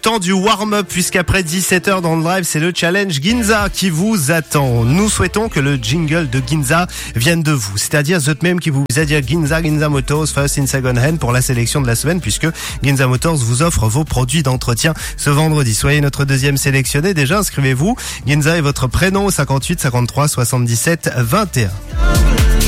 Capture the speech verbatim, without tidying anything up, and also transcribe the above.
temps du warm-up puisqu'après dix-sept heures dans le drive, c'est le challenge Ginza qui vous attend. Nous souhaitons que le jingle de Ginza vienne de vous, c'est-à-dire ce même qui vous a dit Ginza, Ginza Motors, First in Second Hand pour la sélection de la semaine puisque Ginza Motors vous offre vos produits d'entretien ce vendredi. Soyez notre deuxième sélectionné. Déjà, inscrivez-vous. Ginza est votre prénom au cinquante-huit cinquante-trois soixante-dix-sept vingt et un.